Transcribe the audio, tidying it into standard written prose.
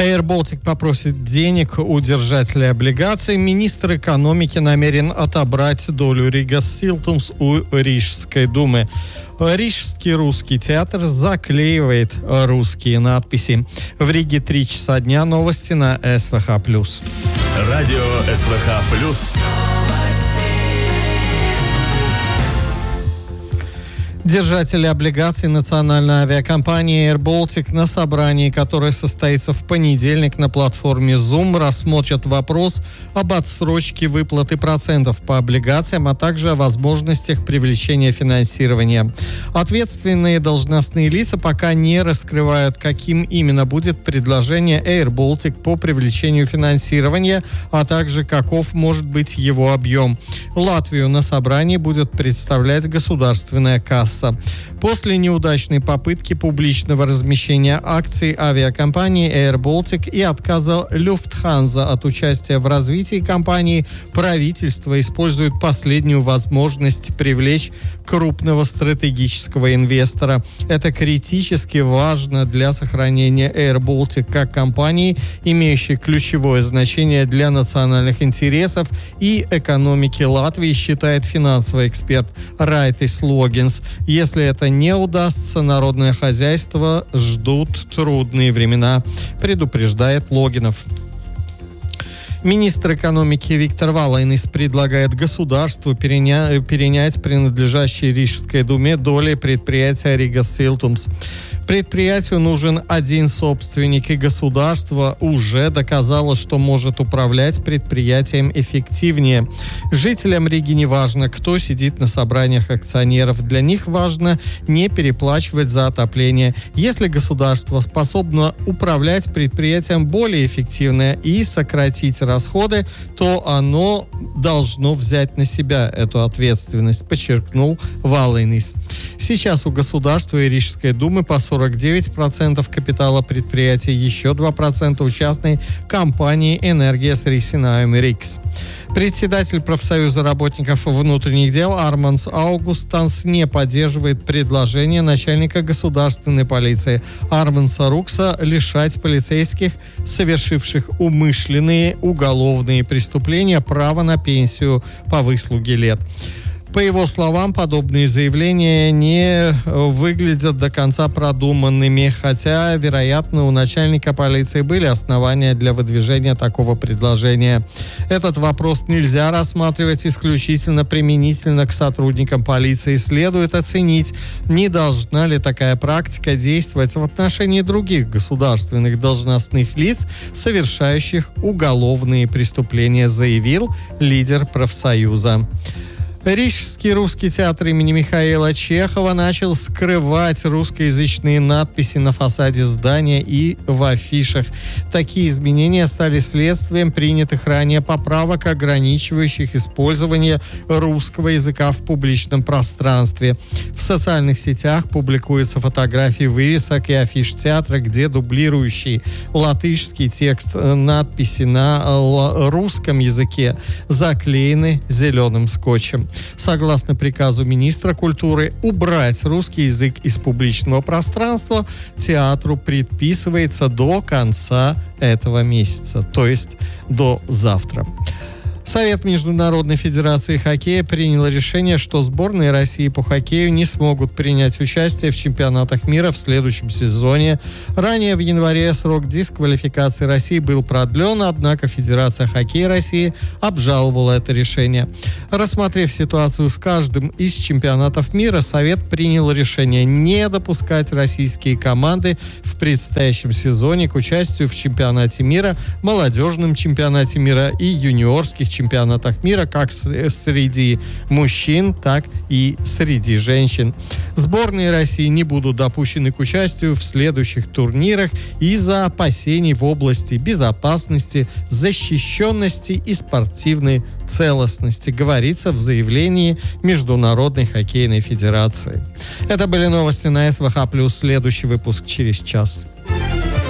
Air Baltic попросит денег у держателей облигаций. Министр экономики намерен отобрать долю Рига Силтумс у Рижской думы. Рижский русский театр заклеивает русские надписи. В Риге 3 часа дня. Новости на СВХ+. Радио СВХ+. Держатели облигаций национальной авиакомпании Air Baltic на собрании, которое состоится в понедельник на платформе Zoom, рассмотрят вопрос об отсрочке выплаты процентов по облигациям, а также о возможностях привлечения финансирования. Ответственные должностные лица пока не раскрывают, каким именно будет предложение Air Baltic по привлечению финансирования, а также каков может быть его объем. Латвию на собрании будет представлять государственная касса. После неудачной попытки публичного размещения акций авиакомпании Air Baltic и отказа Lufthansa от участия в развитии компании, правительство использует последнюю возможность привлечь крупного стратегического инвестора. Это критически важно для сохранения Air Baltic как компании, имеющей ключевое значение для национальных интересов и экономики Латвии, считает финансовый эксперт Райтис Логинс. Если это не удастся, народное хозяйство ждут трудные времена, предупреждает Логинов. Министр экономики Виктор Валайнис предлагает государству перенять принадлежащие Рижской думе доли предприятия Рига Силтумс. Предприятию нужен один собственник, и государство уже доказало, что может управлять предприятием эффективнее. Жителям Риги не важно, кто сидит на собраниях акционеров. Для них важно не переплачивать за отопление. Если государство способно управлять предприятием более эффективно и сократить расходы, то оно должно взять на себя эту ответственность, подчеркнул Валайнис. Сейчас у государства и Рижской думы по 49% капитала предприятия, еще 2% у частной компании «Энергия с Рисинаем Рикс». Председатель профсоюза работников внутренних дел Арманс Аугустанс не поддерживает предложение начальника государственной полиции Арманса Рукса лишать полицейских, совершивших умышленные уголовные преступления, права на пенсию по выслуге лет. По его словам, подобные заявления не выглядят до конца продуманными, хотя, вероятно, у начальника полиции были основания для выдвижения такого предложения. Этот вопрос нельзя рассматривать исключительно применительно к сотрудникам полиции. Следует оценить, не должна ли такая практика действовать в отношении других государственных должностных лиц, совершающих уголовные преступления, заявил лидер профсоюза. Рижский русский театр имени Михаила Чехова начал скрывать русскоязычные надписи на фасаде здания и в афишах. Такие изменения стали следствием принятых ранее поправок, ограничивающих использование русского языка в публичном пространстве. В социальных сетях публикуются фотографии вывесок и афиш театра, где дублирующий латышский текст надписи на русском языке заклеены зеленым скотчем. Согласно приказу министра культуры убрать русский язык из публичного пространства, театру предписывается до конца этого месяца, то есть до завтра. Совет Международной Федерации Хоккея принял решение, что сборные России по хоккею не смогут принять участие в чемпионатах мира в следующем сезоне. Ранее в январе срок дисквалификации России был продлен, однако Федерация хоккея России обжаловала это решение. Рассмотрев ситуацию с каждым из чемпионатов мира, Совет принял решение не допускать российские команды в предстоящем сезоне к участию в чемпионате мира, молодежном чемпионате мира и юниорских чемпионатах мира как среди мужчин, так и среди женщин. Сборные России не будут допущены к участию в следующих турнирах из-за опасений в области безопасности, защищенности и спортивной целостности, говорится в заявлении Международной хоккейной федерации. Это были новости на СВХ+. Следующий выпуск через час.